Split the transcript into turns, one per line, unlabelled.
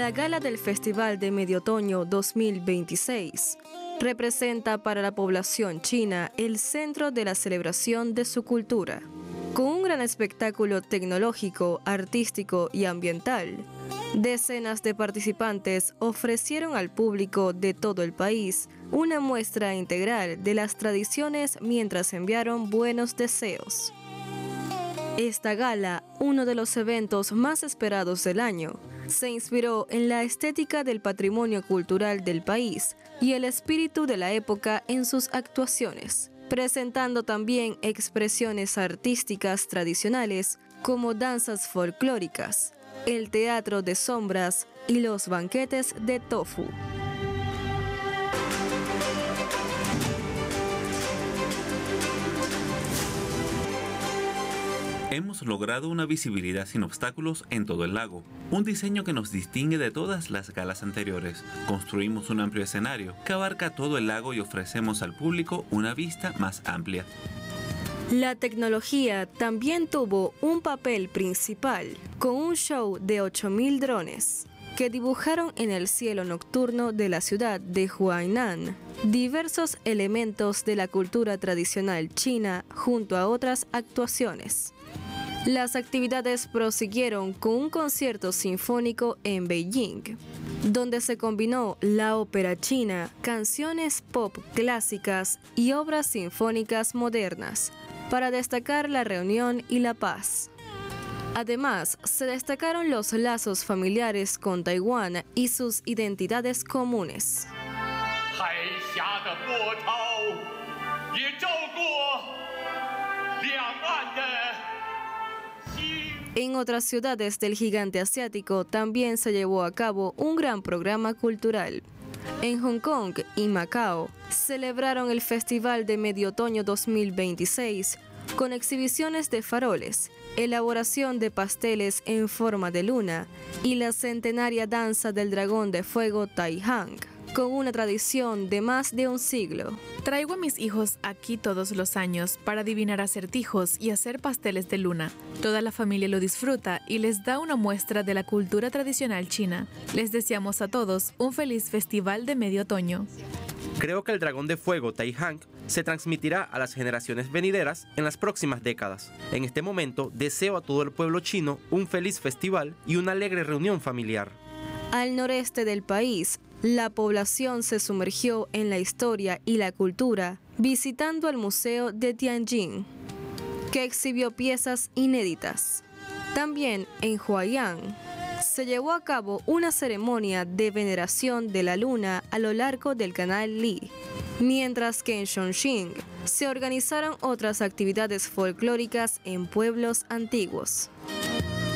La gala del Festival de Medio Otoño 2026 representa para la población china el centro de la celebración de su cultura. Con un gran espectáculo tecnológico, artístico y ambiental, decenas de participantes ofrecieron al público de todo el país una muestra integral de las tradiciones mientras enviaron buenos deseos. Esta gala, uno de los eventos más esperados del año, se inspiró en la estética del patrimonio cultural del país y el espíritu de la época en sus actuaciones, presentando también expresiones artísticas tradicionales como danzas folclóricas, el teatro de sombras y los banquetes de tofu.
Hemos logrado una visibilidad sin obstáculos en todo el lago, un diseño que nos distingue de todas las galas anteriores. Construimos un amplio escenario que abarca todo el lago y ofrecemos al público una vista más amplia.
La tecnología también tuvo un papel principal con un show de 8.000 drones que dibujaron en el cielo nocturno de la ciudad de Huainan diversos elementos de la cultura tradicional china junto a otras actuaciones. Las actividades prosiguieron con un concierto sinfónico en Beijing, donde se combinó la ópera china, canciones pop clásicas y obras sinfónicas modernas, para destacar la reunión y la paz. Además, se destacaron los lazos familiares con Taiwán y sus identidades comunes. En otras ciudades del gigante asiático también se llevó a cabo un gran programa cultural. En Hong Kong y Macao celebraron el Festival de Medio Otoño 2026 con exhibiciones de faroles, elaboración de pasteles en forma de luna y la centenaria danza del dragón de fuego Tai Hang, con una tradición de más de un siglo.
Traigo a mis hijos aquí todos los años para adivinar acertijos y hacer pasteles de luna. Toda la familia lo disfruta y les da una muestra de la cultura tradicional china. Les deseamos a todos un feliz Festival de Medio Otoño.
Creo que el dragón de fuego Tai Hang se transmitirá a las generaciones venideras en las próximas décadas. En este momento deseo a todo el pueblo chino un feliz festival y una alegre reunión familiar.
Al noreste del país, la población se sumergió en la historia y la cultura visitando el Museo de Tianjin, que exhibió piezas inéditas. También en Huai'an se llevó a cabo una ceremonia de veneración de la luna a lo largo del canal Li, mientras que en Chongqing se organizaron otras actividades folclóricas en pueblos antiguos.